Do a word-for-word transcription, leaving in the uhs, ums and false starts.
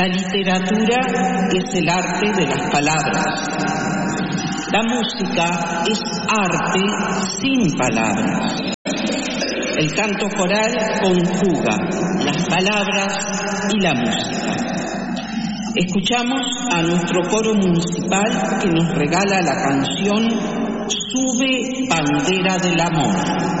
La literatura es el arte de las palabras. La música es arte sin palabras. El canto coral conjuga las palabras y la música. Escuchamos a nuestro coro municipal que nos regala la canción Sube bandera del amor.